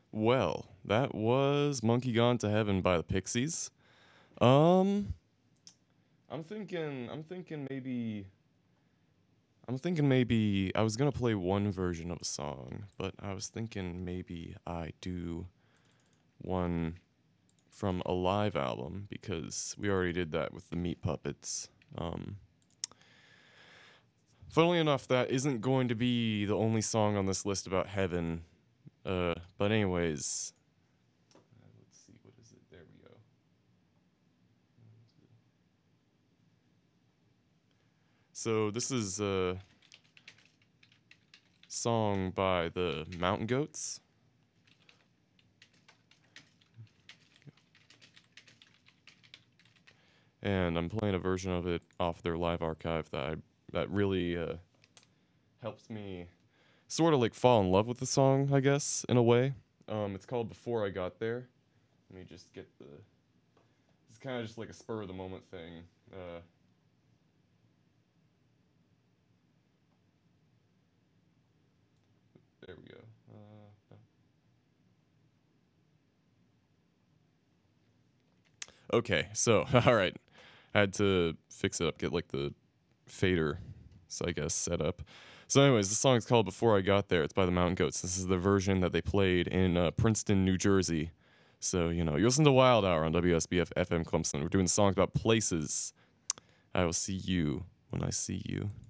Well, that was Monkey Gone to Heaven by the Pixies. Um, I'm thinking maybe I was gonna play one version of a song, but I was thinking maybe I do one from a live album because we already did that with the Meat Puppets. Um, Funnily enough, that isn't going to be the only song on this list about heaven. But anyways, let's see, what is it? There we go. So this is a song by the Mountain Goats, and I'm playing a version of it off their live archive that really helps me sort of like fall in love with the song, I guess, in a way. It's called Before I Got There. Let me just get the. It's kind of just like a spur of the moment thing. There we go. Okay, so all right, I had to fix it up, get like the fader, so I guess set up. So, anyways, the song is called "Before I Got There." It's by the Mountain Goats. This is the version that they played in Princeton, New Jersey. So you listen to Wild Hour on WSBF FM Clemson. We're doing songs about places. I will see you when I see you.